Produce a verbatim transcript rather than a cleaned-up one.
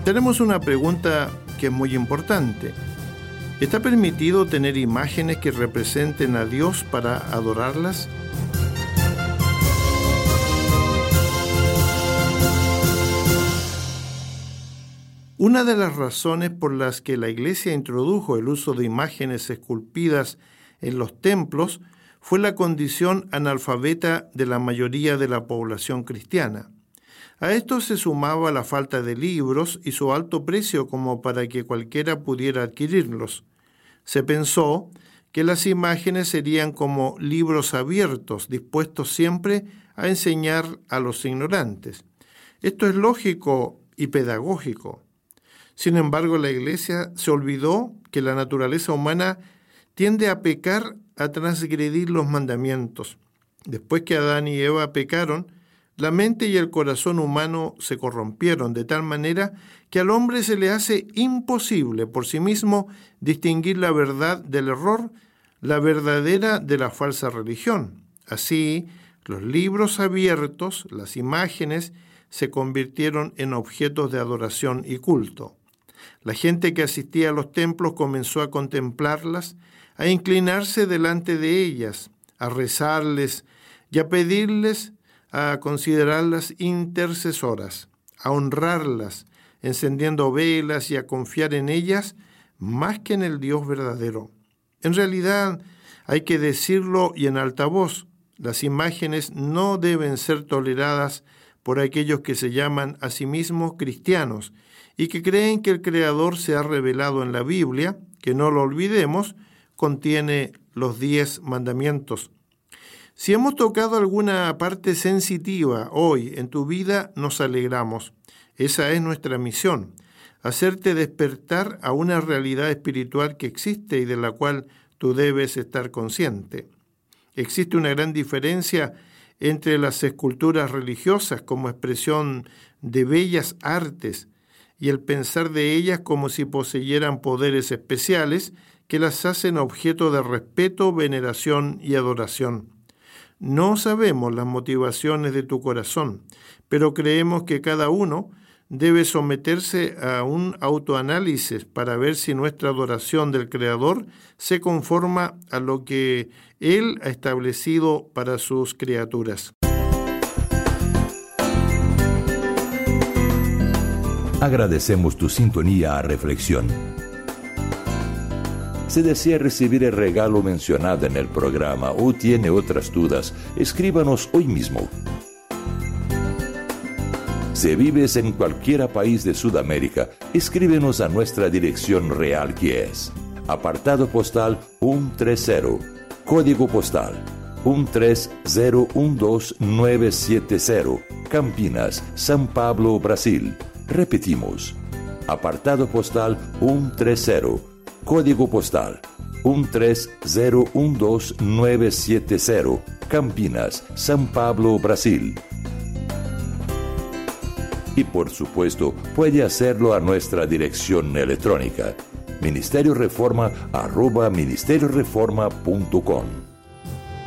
Tenemos una pregunta que es muy importante. ¿Está permitido tener imágenes que representen a Dios para adorarlas? Una de las razones por las que la Iglesia introdujo el uso de imágenes esculpidas en los templos fue la condición analfabeta de la mayoría de la población cristiana. A esto se sumaba la falta de libros y su alto precio como para que cualquiera pudiera adquirirlos. Se pensó que las imágenes serían como libros abiertos, dispuestos siempre a enseñar a los ignorantes. Esto es lógico y pedagógico. Sin embargo, la Iglesia se olvidó que la naturaleza humana tiende a pecar, a transgredir los mandamientos. Después que Adán y Eva pecaron, la mente y el corazón humano se corrompieron de tal manera que al hombre se le hace imposible por sí mismo distinguir la verdad del error, la verdadera de la falsa religión. Así, los libros abiertos, las imágenes, se convirtieron en objetos de adoración y culto. La gente que asistía a los templos comenzó a contemplarlas, a inclinarse delante de ellas, a rezarles y a pedirles, a considerarlas intercesoras, a honrarlas, encendiendo velas y a confiar en ellas más que en el Dios verdadero. En realidad, hay que decirlo y en alta voz, las imágenes no deben ser toleradas por aquellos que se llaman a sí mismos cristianos y que creen que el Creador se ha revelado en la Biblia, que no lo olvidemos, contiene los diez mandamientos. Si hemos tocado alguna parte sensitiva hoy en tu vida, nos alegramos. Esa es nuestra misión, hacerte despertar a una realidad espiritual que existe y de la cual tú debes estar consciente. Existe una gran diferencia entre las esculturas religiosas como expresión de bellas artes y el pensar de ellas como si poseyeran poderes especiales que las hacen objeto de respeto, veneración y adoración. No sabemos las motivaciones de tu corazón, pero creemos que cada uno debe someterse a un autoanálisis para ver si nuestra adoración del Creador se conforma a lo que Él ha establecido para sus criaturas. Agradecemos tu sintonía a Reflexión. Si desea recibir el regalo mencionado en el programa o tiene otras dudas, escríbanos hoy mismo. Si vives en cualquier país de Sudamérica, escríbenos a nuestra dirección real que es apartado postal ciento treinta, código postal uno tres cero uno dos nueve siete cero, Campinas, São Paulo, Brasil. Repetimos, apartado postal ciento treinta, código postal uno tres cero uno dos nueve siete cero, Campinas, São Paulo, Brasil. Y por supuesto, puede hacerlo a nuestra dirección electrónica, ministerio reforma arroba ministerio reforma punto com.